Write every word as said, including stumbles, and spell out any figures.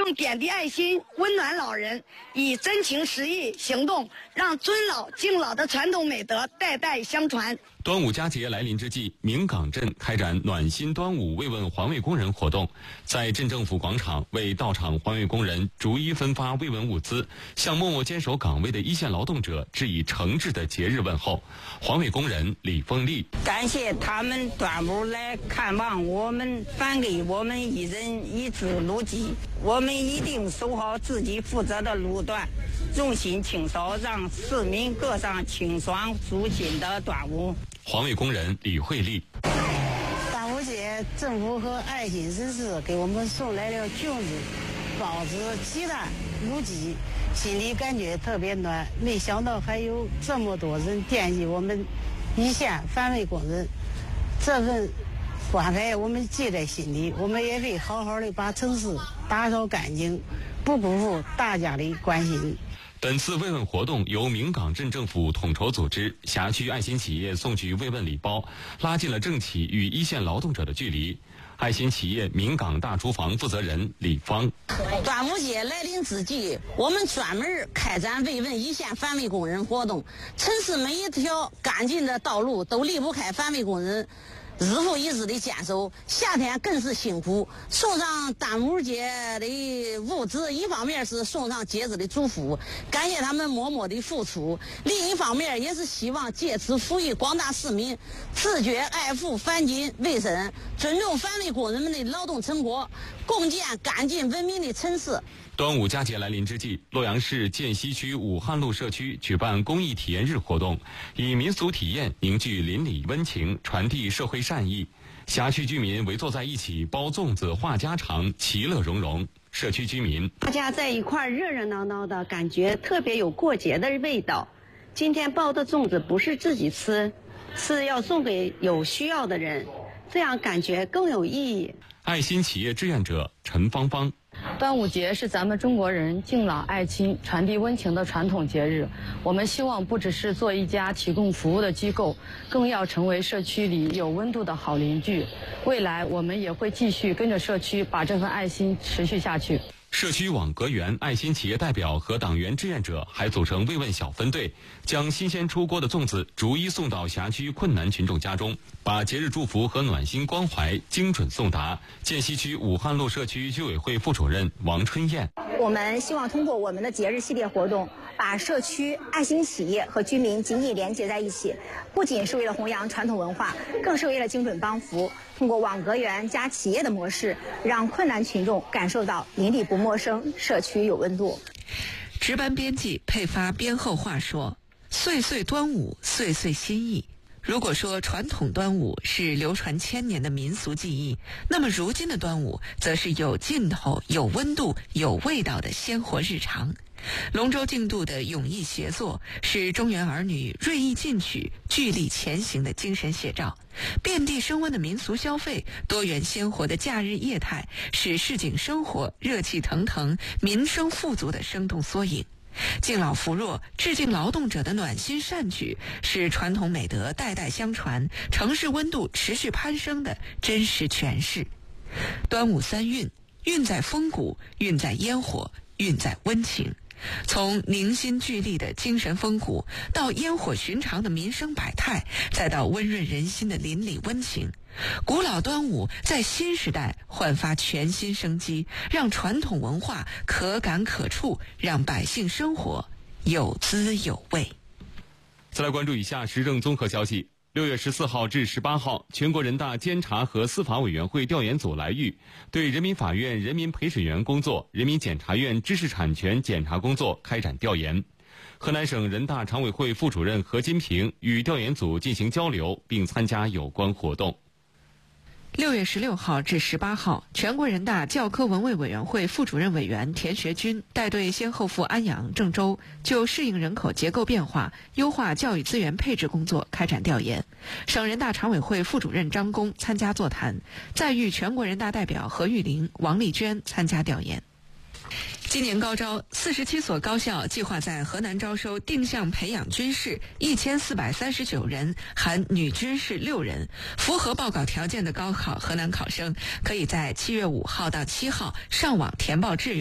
用点滴爱心温暖老人，以真情实意行动，让尊老敬老的传统美德代代相传。 端午佳节来临之际，明岗镇开展暖心端午慰问环卫工人活动，在镇政府广场为到场环卫工人逐一分发慰问物资，向默默坚守岗位的一线劳动者致以诚挚的节日问候。环卫工人李凤丽： 感谢他们端午来看望我们，颁给我们一人一支路基，我们一定守好自己负责的路段，用心清扫，让市民过上清爽舒心的端午。 环卫工人李慧丽： 端午节，政府和爱心人士给我们送来了粽子、包子、鸡蛋、卤鸡，心里感觉特别暖。没想到还有这么多人惦记我们一线环卫工人，这份关怀我们记在心里，我们也会好好的把城市打扫干净，不辜负大家的关心。 本次慰问活动由明岗镇政府统筹组织，辖区爱心企业送去慰问礼包，拉近了政企与一线劳动者的距离。爱心企业明岗大厨房负责人李芳： 端午节来临之际，我们专门开展慰问一线环卫工人活动。城市每一条干净的道路都离不开环卫工人日复一日的坚守，夏天更是辛苦。送上端午节的物资，一方面是送上节日的祝福，感谢他们默默的付出；另一方面也是希望借此呼吁广大市民自觉爱护环境卫生，尊重环卫工人们的劳动成果，共建干净文明的城市。 端午佳节来临之际，洛阳市涧西区武汉路社区举办公益体验日活动，以民俗体验凝聚邻里温情，传递社会善意。辖区居民围坐在一起包粽子、话家常，其乐融融。社区居民： 大家在一块热热闹闹的，感觉特别有过节的味道。今天包的粽子不是自己吃，是要送给有需要的人，这样感觉更有意义。 爱心企业志愿者陈芳芳： 端午节是咱们中国人敬老爱亲、传递温情的传统节日。我们希望不只是做一家提供服务的机构，更要成为社区里有温度的好邻居。未来我们也会继续跟着社区，把这份爱心持续下去。 社区网格员、爱心企业代表和党员志愿者还组成慰问小分队，将新鲜出锅的粽子逐一送到辖区困难群众家中，把节日祝福和暖心关怀精准送达。涧西区武汉路社区居委会副主任王春燕： 我们希望通过我们的节日系列活动，把社区爱心企业和居民紧紧连接在一起，不仅是为了弘扬传统文化，更是为了精准帮扶。通过网格员加企业的模式，让困难群众感受到邻里不陌生，社区有温度。 值班编辑配发编后话说：岁岁端午，岁岁新意。如果说传统端午是流传千年的民俗技艺，那么如今的端午则是有劲头、有温度、有味道的鲜活日常。龙舟竞渡的勇毅协作，是中原儿女锐意进取、聚力前行的精神写照；遍地升温的民俗消费，多元鲜活的假日业态，是市井生活热气腾腾、民生富足的生动缩影。敬老扶弱、致敬劳动者的暖心善举，是传统美德代代相传、城市温度持续攀升的真实诠释。端午三韵，韵在风骨，韵在烟火，韵在温情。从凝心聚力的精神风骨，到烟火寻常的民生百态，再到温润人心的邻里温情，古老端午在新时代焕发全新生机，让传统文化可感可触，让百姓生活有滋有味。 再来关注以下时政综合消息。六月十四号至十八号，全国人大监察和司法委员会调研组来渝，对人民法院人民陪审员工作、人民检察院知识产权检查工作开展调研。河南省人大常委会副主任何金平与调研组进行交流，并参加有关活动。 六月十六号至十八号，全国人大教科文卫委员会副主任委员田学军带队先后赴安阳、郑州，就适应人口结构变化、优化教育资源配置工作开展调研。省人大常委会副主任张弓参加座谈，再遇全国人大代表何玉玲、王丽娟参加调研。今年高招，四十七所高校计划在河南招收定向培养军士一千四百三十九人，含女军士六人。符合报考条件的高考河南考生，可以在七月五号到七号上网填报志愿。